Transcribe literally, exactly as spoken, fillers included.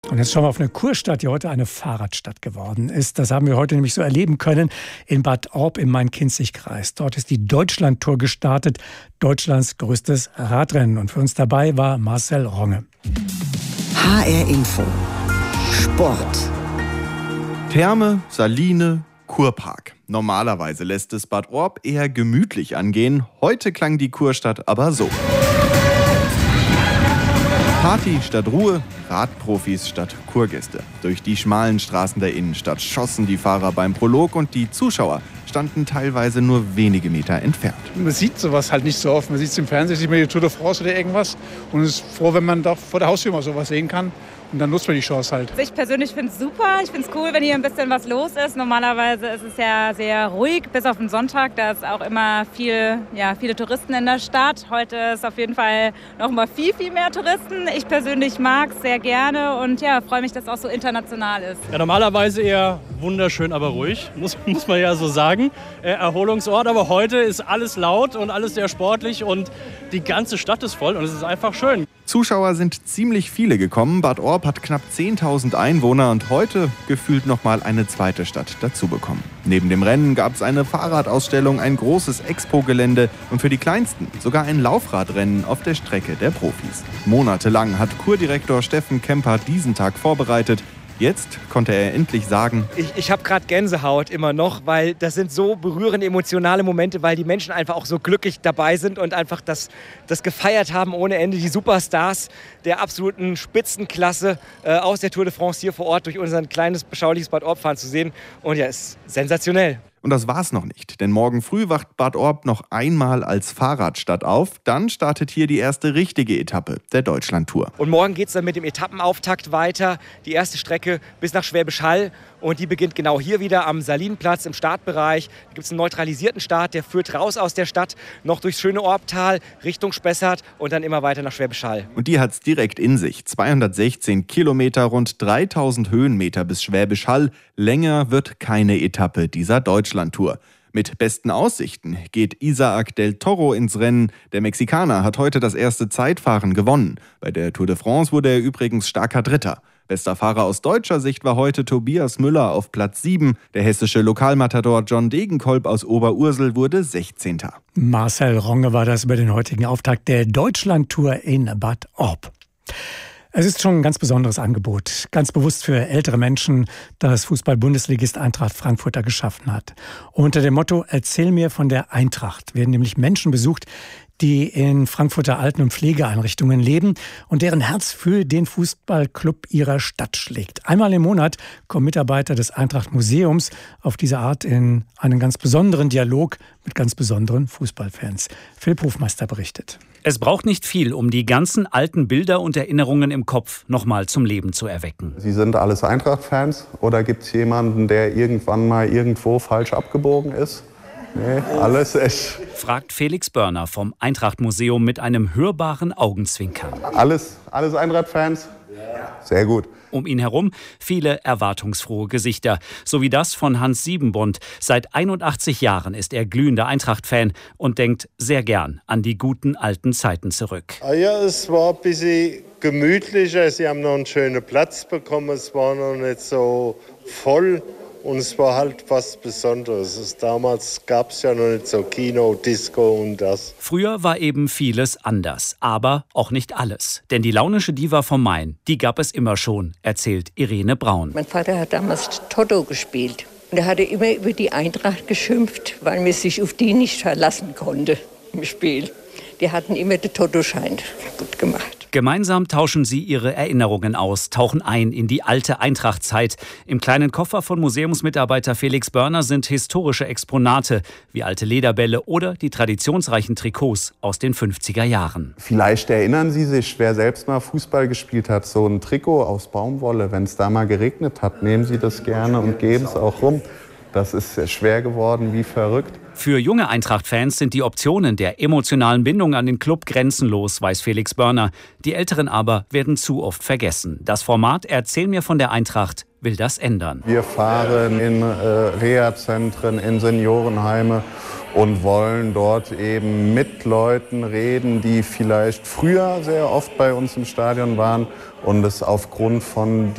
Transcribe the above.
Und jetzt schauen wir auf eine Kurstadt, die heute eine Fahrradstadt geworden ist. Das haben wir heute nämlich so erleben können in Bad Orb im Main-Kinzig-Kreis. Dort ist die Deutschlandtour gestartet, Deutschlands größtes Radrennen. Und für uns dabei war Marcel Ronge. H R Info Sport. Therme, Saline, Kurpark. Normalerweise lässt es Bad Orb eher gemütlich angehen. Heute klang die Kurstadt aber so. Party statt Ruhe, Radprofis statt Kurgäste. Durch die schmalen Straßen der Innenstadt schossen die Fahrer beim Prolog und die Zuschauer standen teilweise nur wenige Meter entfernt. Man sieht sowas halt nicht so oft. Man sieht es im Fernsehen, sieht man die Tour de France oder irgendwas und ist froh, wenn man doch vor der Haustür mal sowas sehen kann. Und dann nutzt man die Chance halt. Ich persönlich finde es super. Ich finde es cool, wenn hier ein bisschen was los ist. Normalerweise ist es ja sehr ruhig, bis auf den Sonntag. Da ist auch immer viel, ja, viele Touristen in der Stadt. Heute ist auf jeden Fall noch mal viel, viel mehr Touristen. Ich persönlich mag es sehr gerne und ja, freue mich, dass es auch so international ist. Ja, normalerweise eher wunderschön, aber ruhig, muss, muss man ja so sagen. Äh, Erholungsort, aber heute ist alles laut und alles sehr sportlich und die ganze Stadt ist voll und es ist einfach schön. Zuschauer sind ziemlich viele gekommen. Bad Orb hat knapp zehntausend Einwohner und heute gefühlt noch mal eine zweite Stadt dazu bekommen. Neben dem Rennen gab es eine Fahrradausstellung, ein großes Expo-Gelände und für die Kleinsten sogar ein Laufradrennen auf der Strecke der Profis. Monatelang hat Kurdirektor Steffen Kemper diesen Tag vorbereitet. Jetzt konnte er endlich sagen: Ich, ich habe gerade Gänsehaut immer noch, weil das sind so berührende, emotionale Momente, weil die Menschen einfach auch so glücklich dabei sind und einfach das, das gefeiert haben ohne Ende. Die Superstars der absoluten Spitzenklasse äh, aus der Tour de France hier vor Ort durch unser kleines, beschauliches Bad Orb fahren zu sehen. Und ja, ist sensationell. Und das war's noch nicht, denn morgen früh wacht Bad Orb noch einmal als Fahrradstadt auf. Dann startet hier die erste richtige Etappe der Deutschlandtour. Und morgen geht's dann mit dem Etappenauftakt weiter. Die erste Strecke bis nach Schwäbisch Hall. Und die beginnt genau hier wieder am Salinenplatz im Startbereich. Da gibt es einen neutralisierten Start, der führt raus aus der Stadt, noch durchs schöne Orbtal, Richtung Spessart und dann immer weiter nach Schwäbisch Hall. Und die hat's direkt in sich. zweihundertsechzehn Kilometer, rund dreitausend Höhenmeter bis Schwäbisch Hall. Länger wird keine Etappe dieser Deutschlandtour. Mit besten Aussichten geht Isaac del Toro ins Rennen. Der Mexikaner hat heute das erste Zeitfahren gewonnen. Bei der Tour de France wurde er übrigens starker Dritter. Bester Fahrer aus deutscher Sicht war heute Tobias Müller auf Platz sieben. Der hessische Lokalmatador John Degenkolb aus Oberursel wurde sechzehnter Marcel Ronge war das über den heutigen Auftakt der Deutschlandtour in Bad Orb. Es ist schon ein ganz besonderes Angebot, ganz bewusst für ältere Menschen, das Fußball-Bundesligist Eintracht Frankfurt geschaffen hat. Unter dem Motto „Erzähl mir von der Eintracht" werden nämlich Menschen besucht, die in Frankfurter Alten- und Pflegeeinrichtungen leben und deren Herz für den Fußballclub ihrer Stadt schlägt. Einmal im Monat kommen Mitarbeiter des Eintracht-Museums auf diese Art in einen ganz besonderen Dialog mit ganz besonderen Fußballfans. Philipp Hofmeister berichtet. Es braucht nicht viel, um die ganzen alten Bilder und Erinnerungen im Kopf nochmal zum Leben zu erwecken. Sie sind alles Eintracht-Fans oder gibt es jemanden, der irgendwann mal irgendwo falsch abgebogen ist? Nee, alles echt. Fragt Felix Börner vom Eintracht-Museum mit einem hörbaren Augenzwinkern. Alles, alles Eintracht-Fans? Sehr gut. Um ihn herum viele erwartungsfrohe Gesichter, so wie das von Hans Siebenbund. Seit einundachtzig Jahren ist er glühender Eintracht-Fan und denkt sehr gern an die guten alten Zeiten zurück. Ah ja, es war ein bisschen gemütlicher. Sie haben noch einen schönen Platz bekommen. Es war noch nicht so voll. Und es war halt was Besonderes. Damals gab es ja noch nicht so Kino, Disco und das. Früher war eben vieles anders, aber auch nicht alles. Denn die launische Diva vom Main, die gab es immer schon, erzählt Irene Braun. Mein Vater hat damals Toto gespielt. Und er hatte immer über die Eintracht geschimpft, weil man sich auf die nicht verlassen konnte im Spiel. Die hatten immer den Toto-Schein gut gemacht. Gemeinsam tauschen sie ihre Erinnerungen aus, tauchen ein in die alte Eintracht-Zeit. Im kleinen Koffer von Museumsmitarbeiter Felix Börner sind historische Exponate, wie alte Lederbälle oder die traditionsreichen Trikots aus den fünfziger Jahren. Vielleicht erinnern Sie sich, wer selbst mal Fußball gespielt hat, so ein Trikot aus Baumwolle. Wenn es da mal geregnet hat, nehmen Sie das gerne und geben es auch rum. Das ist schwer geworden, wie verrückt. Für junge Eintracht-Fans sind die Optionen der emotionalen Bindung an den Club grenzenlos, weiß Felix Börner. Die Älteren aber werden zu oft vergessen. Das Format „Erzähl mir von der Eintracht" will das ändern. Wir fahren in äh, Reha-Zentren, in Seniorenheime und wollen dort eben mit Leuten reden, die vielleicht früher sehr oft bei uns im Stadion waren und es aufgrund von